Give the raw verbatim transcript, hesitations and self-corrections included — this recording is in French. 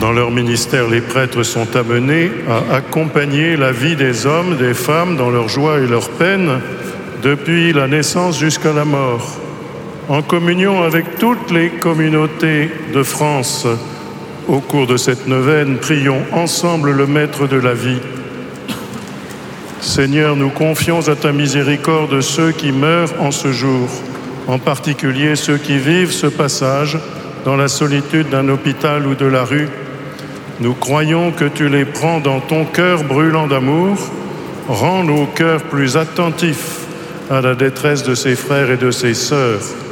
Dans leur ministère, les prêtres sont amenés à accompagner la vie des hommes, des femmes, dans leur joie et leur peine, depuis la naissance jusqu'à la mort. En communion avec toutes les communautés de France, au cours de cette neuvaine, prions ensemble le Maître de la vie. Seigneur, nous confions à ta miséricorde ceux qui meurent en ce jour, en particulier ceux qui vivent ce passage dans la solitude d'un hôpital ou de la rue. Nous croyons que tu les prends dans ton cœur brûlant d'amour. Rends nos cœurs plus attentifs à la détresse de ses frères et de ses sœurs.